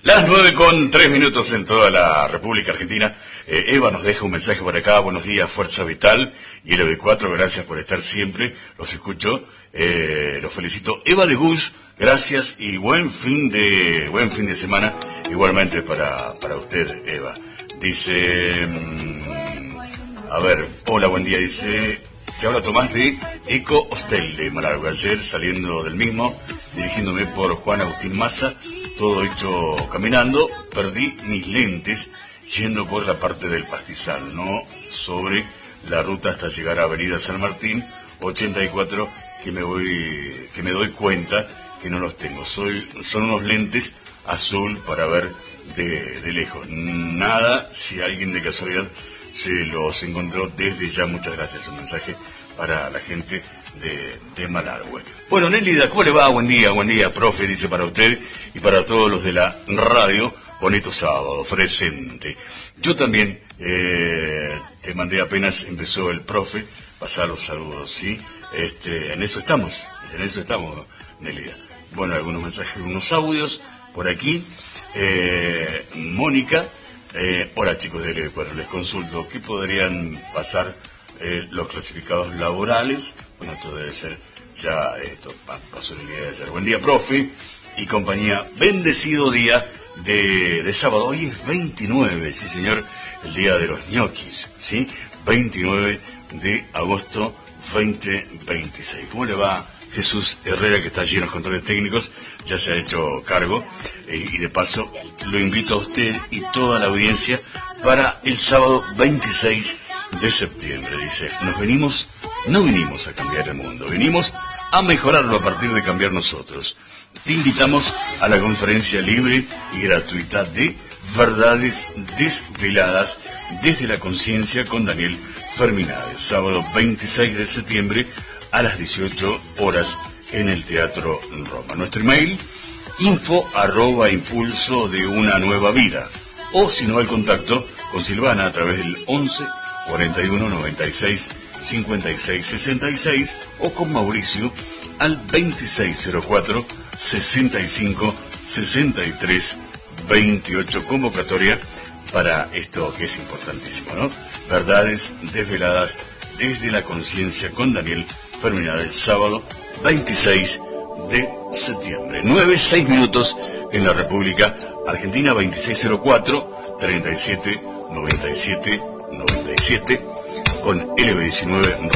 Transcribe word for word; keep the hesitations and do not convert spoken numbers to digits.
Las nueve con tres minutos en toda la República Argentina. Eh, Eva nos deja un mensaje por acá. Buenos días, Fuerza Vital y L B cuatro. Gracias por estar siempre. Los escucho. Eh, los felicito. Eva de Bush, gracias y buen fin de buen fin de semana. Igualmente para, para usted, Eva. Dice... Mmm, a ver, hola, buen día. Dice... Te habla Tomás de Eco Hostel de Malargüe. Ayer saliendo del mismo, dirigiéndome por Juan Agustín Maza, todo hecho caminando, perdí mis lentes yendo por la parte del pastizal, no sobre la ruta hasta llegar a Avenida San Martín, ochenta y cuatro, que me voy, que me doy cuenta que no los tengo. Soy, son unos lentes azul para ver de, de lejos. Nada, si alguien de casualidad se los encontró desde ya, muchas gracias. Un mensaje para la gente de, de Malargüe. Bueno, Nélida, ¿cómo le va? Buen día, buen día, profe, dice para usted y para todos los de la radio. Bonito sábado, presente. Yo también eh, te mandé apenas empezó el profe, pasar los saludos, ¿sí? Este, en eso estamos, en eso estamos, Nélida. Bueno, algunos mensajes, unos audios por aquí. Eh, Mónica. Eh, hola chicos de L B cuatro, les consulto, ¿qué podrían pasar eh, los clasificados laborales? Bueno, esto debe ser ya, esto pasó el día de ayer. Buen día, profe y compañía, bendecido día de, de sábado. Hoy es veintinueve, sí señor, el día de los ñoquis, ¿sí? veintinueve de agosto veinte veintiséis. ¿Cómo le va Jesús Herrera, que está allí en los controles técnicos? Ya se ha hecho cargo. Eh, y de paso lo invito a usted y toda la audiencia para el sábado veintiséis de septiembre. Dice, nos venimos, no vinimos a cambiar el mundo, venimos a mejorarlo a partir de cambiar nosotros. Te invitamos a la conferencia libre y gratuita de Verdades Desveladas desde la Conciencia con Daniel Ferminades, sábado veintiséis de septiembre a las dieciocho horas en el Teatro Roma. Nuestro email, info arroba impulso de una nueva vida, o si no, el contacto con Silvana a través del once cuarenta y uno noventa y seis cincuenta y seis sesenta y seis, o con Mauricio al veintiséis cero cuatro sesenta y cinco sesenta y tres veintiocho. Convocatoria para esto que es importantísimo, ¿no? Verdades Desveladas desde la Conciencia con Daniel Ferminades, sábado veintiséis de septiembre. nueve, seis minutos en la República Argentina. Veintiséis cero cuatro treinta y siete noventa y siete noventa y siete con L B diecinueve.